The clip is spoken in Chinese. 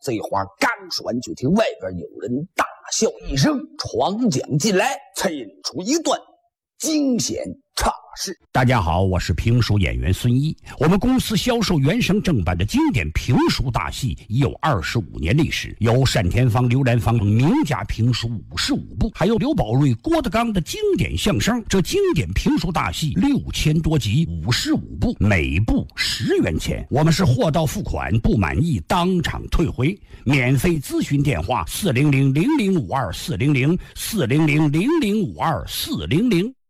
这话刚说完，就听外边有人大笑一声，闯将进来，才引出一段惊险差事。 大家好，我是评书演员孙一。我们公司销售原声正版的经典评书大戏已有25年历史，有单田芳、刘兰芳名家评书55部，还有刘宝瑞、郭德纲的经典相声。这经典评书大戏6000多集，55部，每部10元钱。我们是货到付款，不满意当场退回。免费咨询电话：400-0052-400，400-0052-400。